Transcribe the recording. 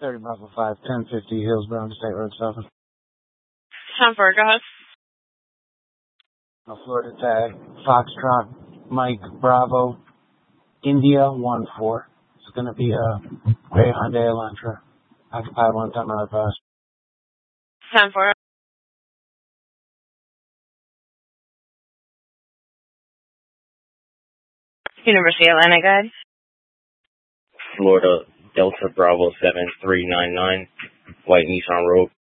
30 Bravo 5, 1050 Hillsborough, State Road 7. 10-4, go ahead. Florida tag, Foxtrot, Mike, Bravo, India 1-4. It's going to be a gray Hyundai Elantra. Occupied 1 time out of pass. 10-4. University of Atlanta, go ahead. Florida Delta Bravo 7399, White Nissan Rogue.